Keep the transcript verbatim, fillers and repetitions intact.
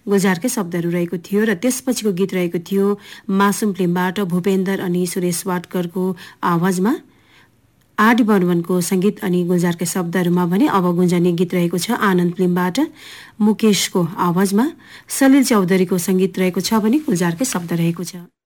गुलजारकै शब्दहरू रहेको थियो र त्यसपछिको गीत रहेको थियो मासुम फिल्मबाट भूपेन्दर अनि सुरेश वाडकरको आवाजमा आर डी बर्मनको संगीत अनि गुलजारकै शब्दहरूमा भने अब गुन्जने गीत रहेको छ आनन्द फिल्मबाट मुकेशको आवाजमा सलिल चौधरीको संगीत रहेको छ भने गुलजारकै शब्द रहेको छ।